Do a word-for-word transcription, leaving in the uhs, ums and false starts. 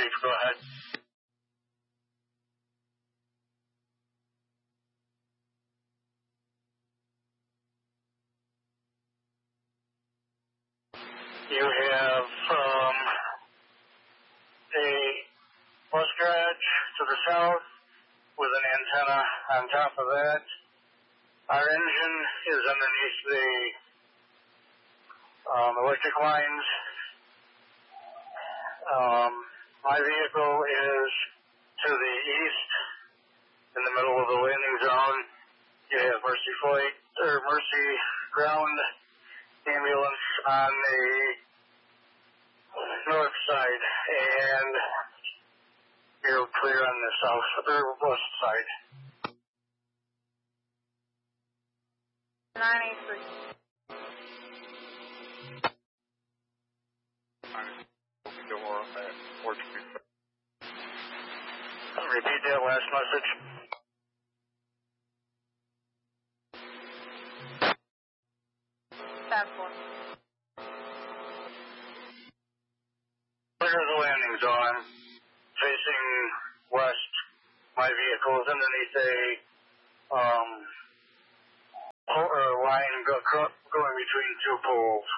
Chief, go ahead. You have um, a bus garage to the south with an antenna on top of that. Our engine is underneath the um, electric lines. Um, my vehicle is to the east, in the middle of the landing zone. You have Mercy Flight or Mercy Ground ambulance on the north side, and you're clear on the south or west side. nine eight three. Door on that porch. Repeat that last message. Tab four. Clear the landing zone, facing west. My vehicle is underneath a um, pole, or a line go, going between two poles.